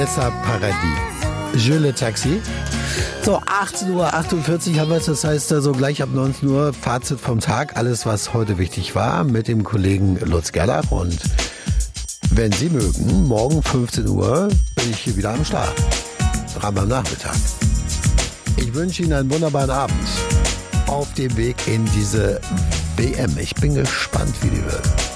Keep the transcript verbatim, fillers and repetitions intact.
Paradies. Je le Taxi. So, achtzehn Uhr achtundvierzig haben wir es, das heißt also gleich ab neunzehn Uhr Fazit vom Tag, alles was heute wichtig war mit dem Kollegen Lutz Gerlach und wenn Sie mögen, morgen fünfzehn Uhr bin ich hier wieder am Start, am Nachmittag. Ich wünsche Ihnen einen wunderbaren Abend auf dem Weg in diese W M. Ich bin gespannt, wie die wird.